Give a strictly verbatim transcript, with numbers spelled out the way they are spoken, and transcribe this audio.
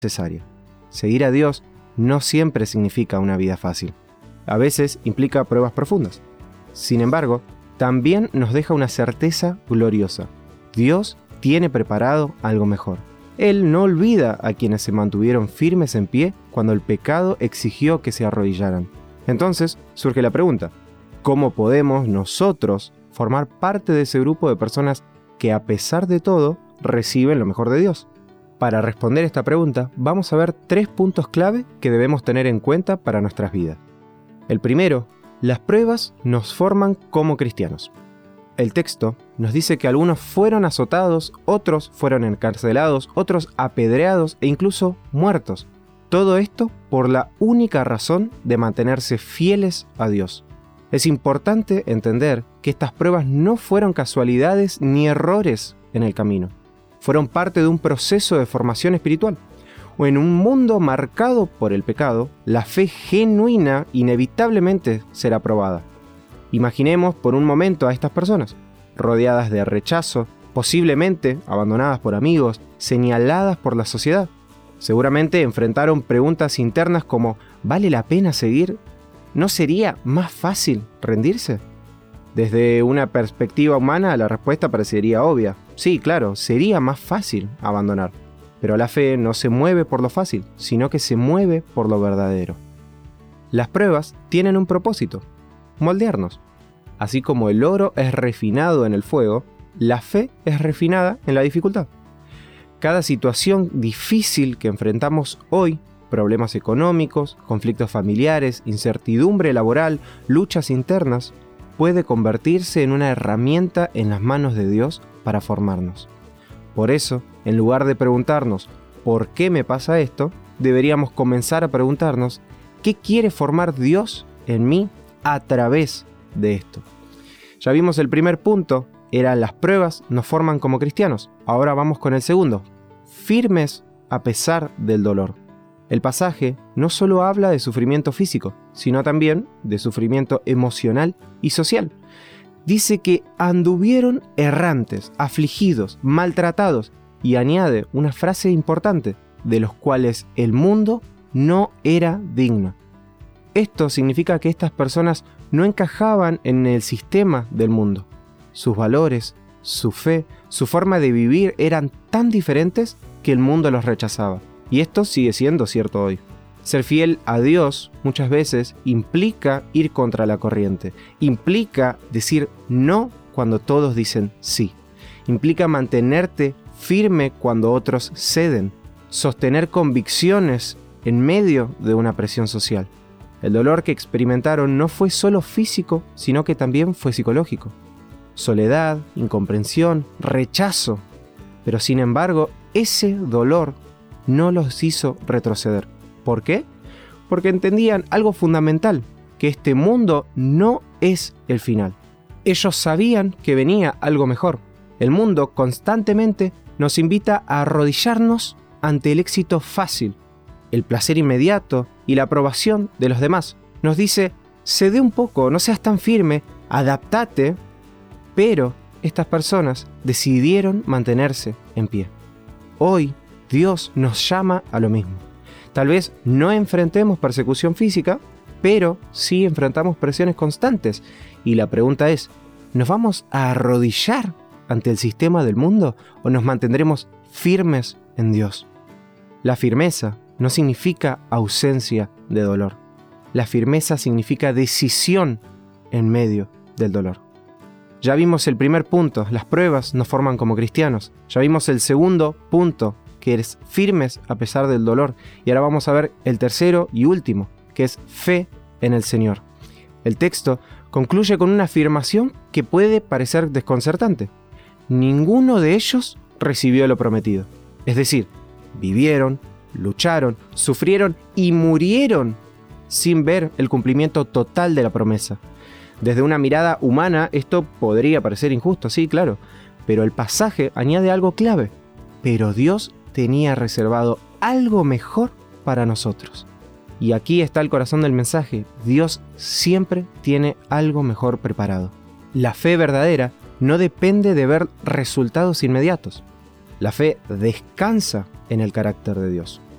necesaria. Seguir a Dios no siempre significa una vida fácil. A veces implica pruebas profundas. Sin embargo, también nos deja una certeza gloriosa. Dios tiene preparado algo mejor. Él no olvida a quienes se mantuvieron firmes en pie cuando el pecado exigió que se arrodillaran. Entonces surge la pregunta: ¿cómo podemos nosotros formar parte de ese grupo de personas que a pesar de todo reciben lo mejor de Dios? Para responder esta pregunta, vamos a ver tres puntos clave que debemos tener en cuenta para nuestras vidas. El primero, las pruebas nos forman como cristianos. El texto nos dice que algunos fueron azotados, otros fueron encarcelados, otros apedreados e incluso muertos. Todo esto por la única razón de mantenerse fieles a Dios. Es importante entender que estas pruebas no fueron casualidades ni errores en el camino. Fueron parte de un proceso de formación espiritual. O en un mundo marcado por el pecado, la fe genuina inevitablemente será probada. Imaginemos por un momento a estas personas, rodeadas de rechazo, posiblemente abandonadas por amigos, señaladas por la sociedad. Seguramente enfrentaron preguntas internas como: ¿vale la pena seguir? ¿No sería más fácil rendirse? Desde una perspectiva humana, la respuesta parecería obvia. Sí, claro, sería más fácil abandonar. Pero la fe no se mueve por lo fácil, sino que se mueve por lo verdadero. Las pruebas tienen un propósito: moldearnos. Así como el oro es refinado en el fuego, la fe es refinada en la dificultad. Cada situación difícil que enfrentamos hoy, problemas económicos, conflictos familiares, incertidumbre laboral, luchas internas, puede convertirse en una herramienta en las manos de Dios para formarnos. Por eso, en lugar de preguntarnos ¿por qué me pasa esto?, deberíamos comenzar a preguntarnos ¿qué quiere formar Dios en mí a través de esto? Ya vimos el primer punto, era las pruebas nos forman como cristianos. Ahora vamos con el segundo, firmes a pesar del dolor. El pasaje no solo habla de sufrimiento físico, sino también de sufrimiento emocional y social. Dice que anduvieron errantes, afligidos, maltratados, y añade una frase importante, de los cuales el mundo no era digno. Esto significa que estas personas no encajaban en el sistema del mundo. Sus valores, su fe, su forma de vivir eran tan diferentes que el mundo los rechazaba. Y esto sigue siendo cierto hoy. Ser fiel a Dios muchas veces implica ir contra la corriente. Implica decir no cuando todos dicen sí. Implica mantenerte firme cuando otros ceden. Sostener convicciones en medio de una presión social. El dolor que experimentaron no fue solo físico, sino que también fue psicológico. Soledad, incomprensión, rechazo. Pero sin embargo, ese dolor no los hizo retroceder. ¿Por qué? Porque entendían algo fundamental, que este mundo no es el final. Ellos sabían que venía algo mejor. El mundo constantemente nos invita a arrodillarnos ante el éxito fácil, el placer inmediato y la aprobación de los demás. Nos dice, cede un poco, no seas tan firme, adaptate, pero estas personas decidieron mantenerse en pie. Hoy, Dios nos llama a lo mismo. Tal vez no enfrentemos persecución física, pero sí enfrentamos presiones constantes. Y la pregunta es, ¿nos vamos a arrodillar ante el sistema del mundo o nos mantendremos firmes en Dios? La firmeza no significa ausencia de dolor. La firmeza significa decisión en medio del dolor. Ya vimos el primer punto, las pruebas nos forman como cristianos. Ya vimos el segundo punto, que es firmes a pesar del dolor. Y ahora vamos a ver el tercero y último, que es fe en el Señor. El texto concluye con una afirmación que puede parecer desconcertante. Ninguno de ellos recibió lo prometido. Es decir, vivieron, lucharon, sufrieron y murieron sin ver el cumplimiento total de la promesa. Desde una mirada humana esto podría parecer injusto, sí, claro, pero el pasaje añade algo clave. Pero Dios tenía reservado algo mejor para nosotros. Y aquí está el corazón del mensaje. Dios siempre tiene algo mejor preparado. La fe verdadera no depende de ver resultados inmediatos. La fe descansa en el carácter de Dios.